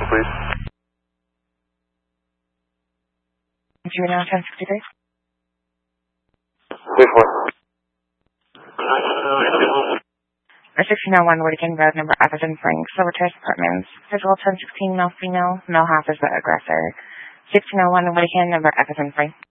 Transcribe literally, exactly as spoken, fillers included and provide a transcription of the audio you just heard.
please. Two now ten sixty-three. Wait for it. Or sixteen oh one Whitakin Road, number Everton Frank, Silver Terrace Apartments. Physical ten sixteen, male female. Male half is the aggressor. sixteen oh one Whitakin, number Everton Frank.